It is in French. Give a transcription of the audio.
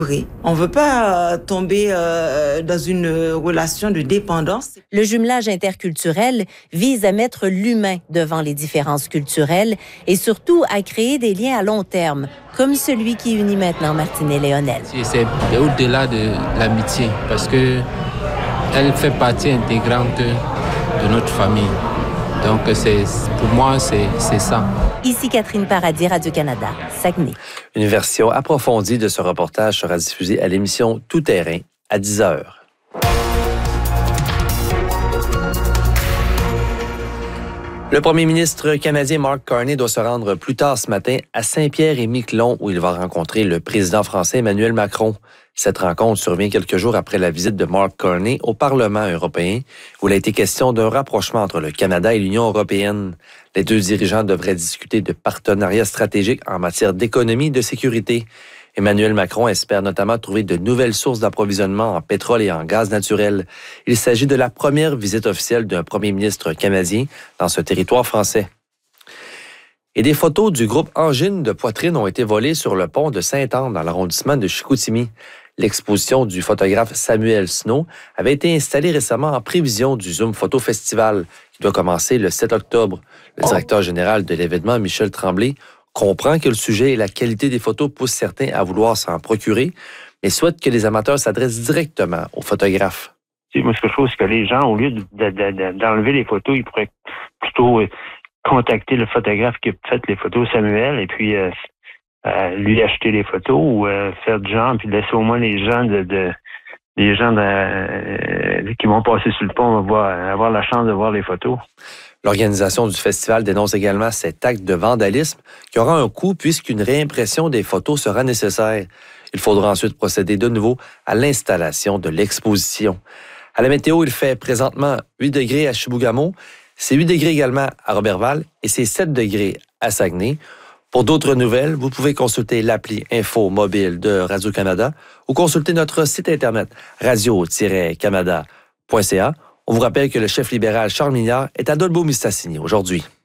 On ne veut pas tomber dans une relation de dépendance. Le jumelage interculturel vise à mettre l'humain devant les différences culturelles et surtout à créer des liens à long terme, comme celui qui unit maintenant Martine et Léonel. C'est au-delà de l'amitié parce que elle fait partie intégrante de notre famille. Donc, pour moi, c'est ça. Ici Catherine Paradis, Radio-Canada, Saguenay. Une version approfondie de ce reportage sera diffusée à l'émission Tout terrain à 10h. Le premier ministre canadien Mark Carney doit se rendre plus tard ce matin à Saint-Pierre-et-Miquelon où il va rencontrer le président français Emmanuel Macron. Cette rencontre survient quelques jours après la visite de Mark Carney au Parlement européen où il a été question d'un rapprochement entre le Canada et l'Union européenne. Les deux dirigeants devraient discuter de partenariats stratégiques en matière d'économie et de sécurité. Emmanuel Macron espère notamment trouver de nouvelles sources d'approvisionnement en pétrole et en gaz naturel. Il s'agit de la première visite officielle d'un premier ministre canadien dans ce territoire français. Et des photos du groupe Angine de poitrine ont été volées sur le pont de Sainte-Anne dans l'arrondissement de Chicoutimi. L'exposition du photographe Samuel Snow avait été installée récemment en prévision du Zoom Photo Festival qui doit commencer le 7 octobre. Le directeur général de l'événement, Michel Tremblay, comprend que le sujet et la qualité des photos poussent certains à vouloir s'en procurer, mais souhaite que les amateurs s'adressent directement aux photographes. Moi, ce que je trouve, c'est que les gens, au lieu d'enlever les photos, ils pourraient plutôt contacter le photographe qui a fait les photos, Samuel, et puis lui acheter les photos ou faire du genre, puis laisser au moins les gens qui vont passer sur le pont avoir la chance de voir les photos. L'organisation du festival dénonce également cet acte de vandalisme qui aura un coût puisqu'une réimpression des photos sera nécessaire. Il faudra ensuite procéder de nouveau à l'installation de l'exposition. À la météo, il fait présentement 8 degrés à Chibougamau, c'est 8 degrés également à Roberval et c'est 7 degrés à Saguenay. Pour d'autres nouvelles, vous pouvez consulter l'appli Info mobile de Radio-Canada ou consulter notre site internet radio-canada.ca. On vous rappelle que le chef libéral Charles Mignard est à Dolbeau-Mistassini aujourd'hui.